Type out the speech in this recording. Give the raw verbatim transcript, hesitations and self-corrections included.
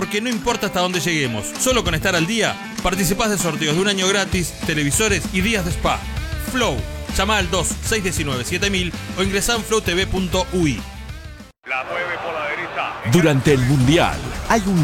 porque no importa hasta dónde lleguemos, solo con estar al día, participás de sorteos de un año gratis, televisores y días de spa. Flow, llama al dos seis uno nueve siete mil o ingresá en flow t v punto u i. La mueve por la derecha. Durante el Mundial hay un